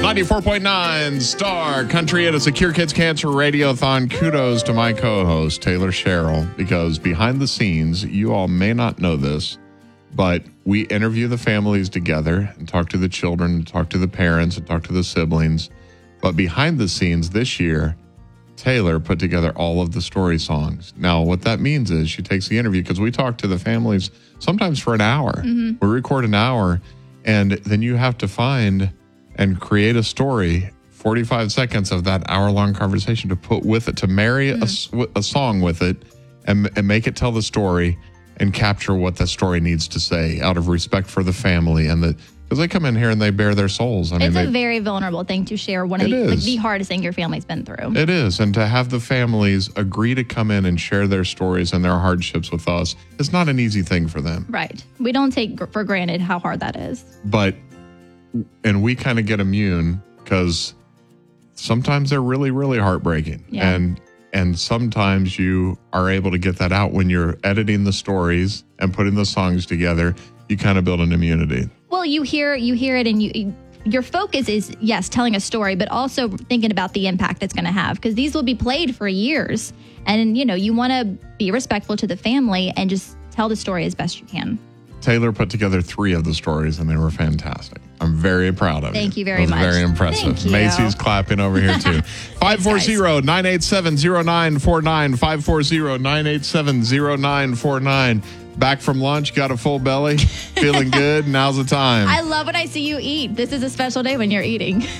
94.9 Star Country at a Secure Kids Cancer Radiothon. Kudos to my co-host, Taylor Sherrill, because behind the scenes, you all may not know this, but we interview the families together and talk to the children, and talk to the parents, and talk to the siblings. But behind the scenes this year, Taylor put together all of the story songs. Now, what that means is she takes the interview, because we talk to the families sometimes for an hour. Mm-hmm. We record an hour, and then you have to find and create a story, 45 seconds of that hour-long conversation to put with it, to marry a song with it and make it tell the story and capture what that story needs to say out of respect for the family. And because they come in here and they bare their souls. It's a very vulnerable thing to share. One of the hardest thing your family's been through. It is. And to have the families agree to come in and share their stories and their hardships with us, it's not an easy thing for them. Right. We don't take for granted how hard that is. And we kind of get immune because sometimes they're really, really heartbreaking. Yeah. And sometimes you are able to get that out when you're editing the stories and putting the songs together. You kind of build an immunity. Well, you hear it, and your focus is, yes, telling a story, but also thinking about the impact it's going to have, because these will be played for years. And, you want to be respectful to the family and just tell the story as best you can. Taylor put together 3 of the stories, and they were fantastic. I'm very proud of you. Thank you very much. Very impressive. Thank you. Macy's clapping over here, too. 540-987-0949. 540-987-0949. Back from lunch, got a full belly, feeling good. Now's the time. I love when I see you eat. This is a special day when you're eating.